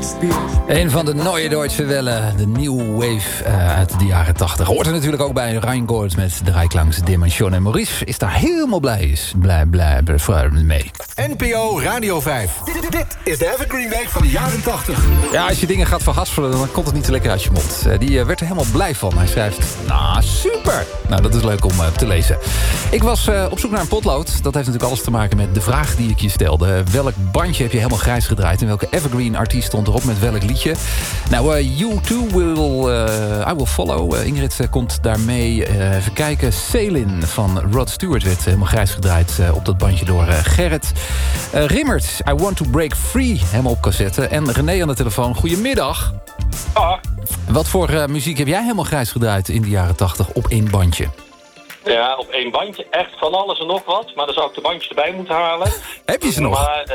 Een van de Neue Deutsche Welle, de New Wave uit de jaren 80. Hoort er natuurlijk ook bij Reingord met Dreiklangs Dimension. En Maurice is daar helemaal blij mee. NPO Radio 5. Dit is de Evergreen Week van de jaren 80. Ja, als je dingen gaat verhaspelen, dan komt het niet te lekker uit je mond. Die werd er helemaal blij van. Hij schrijft, super! Nou, dat is leuk om te lezen. Ik was op zoek naar een potlood. Dat heeft natuurlijk alles te maken met de vraag die ik je stelde. Welk bandje heb je helemaal grijs gedraaid? En welke Evergreen artiest stond erop met welk liedje? Nou, You Too I Will Follow. Ingrid komt daarmee. Even kijken. Selin van Rod Stewart werd helemaal grijs gedraaid op dat bandje door Gerrit. Rimmert, I Want To Break Free, helemaal op cassette. En René aan de telefoon, goedemiddag. Wat voor muziek heb jij helemaal grijs gedraaid in de jaren 80 op één bandje? Ja, op één bandje. Echt van alles en nog wat. Maar dan zou ik de bandjes erbij moeten halen. Heb je ze nog? Maar,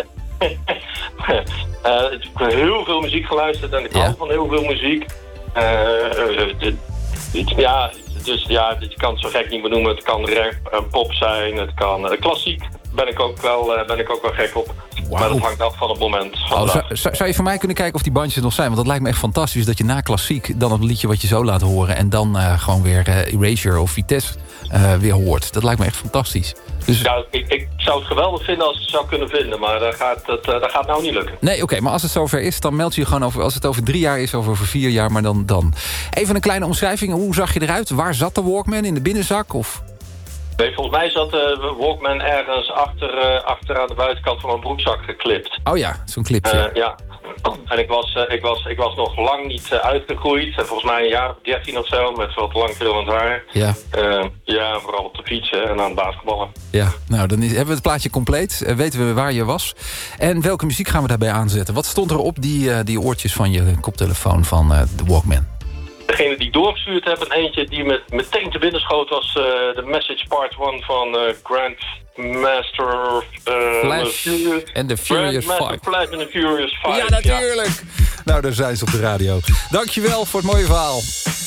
ik heb heel veel muziek geluisterd en ik hou van heel veel muziek. Je kan het zo gek niet benoemen. Het kan rap, pop zijn, het kan klassiek. Ben ik ook wel gek op. Wow. Maar dat hangt af van het moment. Zou je voor mij kunnen kijken of die bandjes nog zijn? Want dat lijkt me echt fantastisch dat je na klassiek dan een liedje wat je zo laat horen en dan gewoon weer Erasure of Vitesse weer hoort. Dat lijkt me echt fantastisch. Dus... Ja, ik zou het geweldig vinden als ik het zou kunnen vinden, maar dat gaat nou niet lukken. Nee, oké, maar als het zover is, dan meld je gewoon over. Als het over 3 jaar is, over 4 jaar, maar dan. Even een kleine omschrijving. Hoe zag je eruit? Waar zat de Walkman? In de binnenzak? Of... Nee, volgens mij zat de Walkman ergens achter aan de buitenkant van mijn broekzak geklipt. Oh ja, zo'n clipje. Ja. En ik was nog lang niet uitgegroeid. Volgens mij een jaar of 13 of zo, met wat lang krullend haar. Ja. Vooral op de fietsen en aan het basketballen. Ja, nou, dan hebben we het plaatje compleet. Weten we waar je was. En welke muziek gaan we daarbij aanzetten? Wat stond er op die oortjes van je koptelefoon van de Walkman? Degene die doorgestuurd hebben, eentje die meteen te binnen schoot, was de Message Part 1 van Grandmaster Flash en The Furious 5. Flash en The Furious 5. Ja, natuurlijk. Ja. Nou, daar zijn ze op de radio. Dankjewel voor het mooie verhaal.